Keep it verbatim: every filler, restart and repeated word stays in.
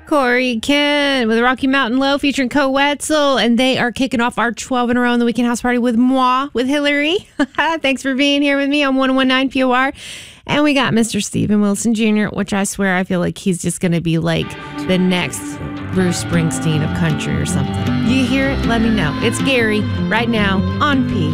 Corey Kent with Rocky Mountain Low featuring Co Wetzel, and they are kicking off our twelve in a row in the Weekend House Party with moi, with Hillary. Thanks for being here with me on one oh one nine P O R. And we got Mister Steven Wilson Junior, which I swear I feel like he's just going to be like the next Bruce Springsteen of country or something. You hear it? Let me know. It's Gary right now on P